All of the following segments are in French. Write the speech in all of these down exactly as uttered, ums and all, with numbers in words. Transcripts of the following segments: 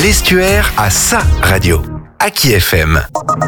L'Estuaire a sa radio. Aki F M.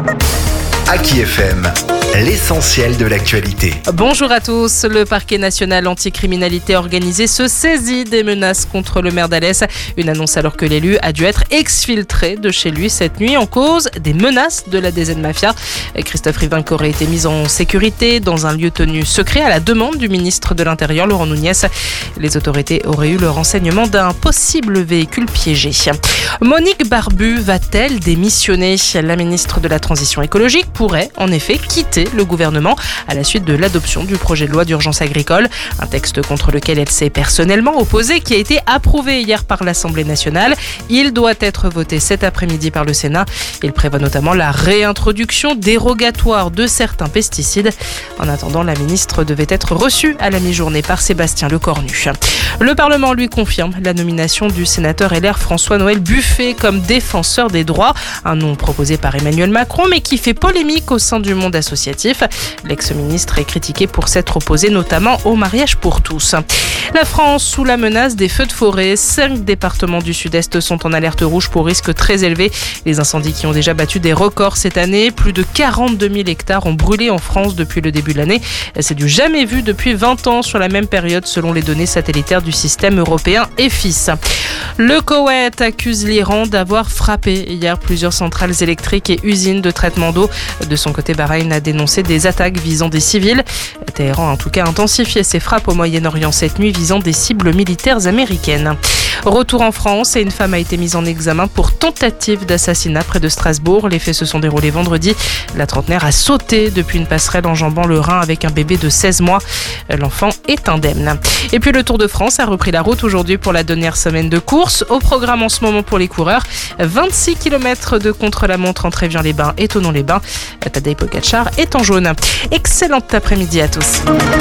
Aki F M, l'essentiel de l'actualité. Bonjour à tous. Le parquet national anticriminalité organisée se saisit des menaces contre le maire d'Alès. Une annonce alors que l'élu a dû être exfiltré de chez lui cette nuit en cause des menaces de la D Z Mafia. Christophe Rivinc aurait été mis en sécurité dans un lieu tenu secret à la demande du ministre de l'Intérieur, Laurent Nunez. Les autorités auraient eu le renseignement d'un possible véhicule piégé. Monique Barbu va-t-elle démissionner ? La ministre de la Transition écologique pourrait en effet quitter le gouvernement à la suite de l'adoption du projet de loi d'urgence agricole, un texte contre lequel elle s'est personnellement opposée, qui a été approuvé hier par l'Assemblée nationale. Il doit être voté cet après-midi par le Sénat. Il prévoit notamment la réintroduction dérogatoire de certains pesticides. En attendant, la ministre devait être reçue à la mi-journée par Sébastien Lecornu. Le Parlement lui confirme la nomination du sénateur L R François-Noël Buffet comme défenseur des droits, un nom proposé par Emmanuel Macron mais qui fait polémique au sein du monde associatif. L'ex-ministre est critiqué pour s'être opposé notamment au mariage pour tous. La France sous la menace des feux de forêt. Cinq départements du sud-est sont en alerte rouge pour risque très élevé. Les incendies qui ont déjà battu des records cette année. Plus de quarante-deux mille hectares ont brûlé en France depuis le début de l'année. C'est du jamais vu depuis vingt ans sur la même période selon les données satellitaires du système européen E F I S. Le Koweït accuse l'Iran d'avoir frappé hier plusieurs centrales électriques et usines de traitement d'eau. De son côté, Bahreïn a dénoncé des attaques visant des civils. Téhéran a en tout cas intensifié ses frappes au Moyen-Orient cette nuit visant des cibles militaires américaines. Retour en France et une femme a été mise en examen pour tentative d'assassinat près de Strasbourg. Les faits se sont déroulés vendredi. La trentenaire a sauté depuis une passerelle enjambant le Rhin avec un bébé de seize mois. L'enfant est indemne. Et puis le Tour de France a repris la route aujourd'hui pour la dernière semaine de course. Au programme en ce moment pour les coureurs, vingt-six kilomètres de contre-la-montre entre Évian-les-Bains et Thonon-les-Bains. Tadej Pogačar est en jaune. Excellent après-midi à tous.